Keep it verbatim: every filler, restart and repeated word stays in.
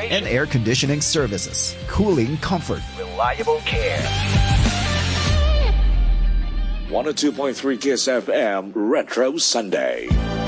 installation, and air conditioning services, cooling comfort, reliable care. one oh two point three Kiss F M Retro Sunday.